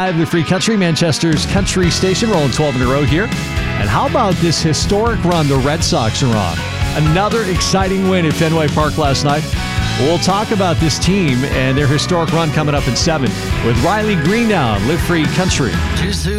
106.5, the Free Country, Manchester's country station, rolling 12 in a row here. And how about this historic run the Red Sox are on? Another exciting win at Fenway Park last night. We'll talk about this team and their historic run coming up in 7 with Riley Green now on Live Free Country.